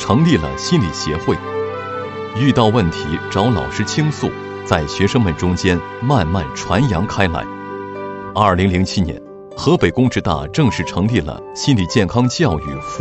成立了心理协会，遇到问题找老师倾诉，在学生们中间慢慢传扬开来。2007年，河北工职大正式成立了心理健康教育服